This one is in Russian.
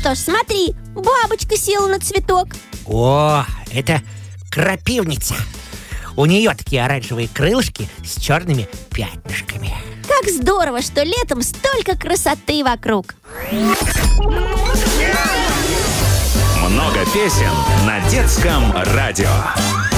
что ж, смотри, бабочка села на цветок. О, это крапивница. У нее такие оранжевые крылышки с черными пятнышками. Как здорово, что летом столько красоты вокруг. Много песен на детском радио.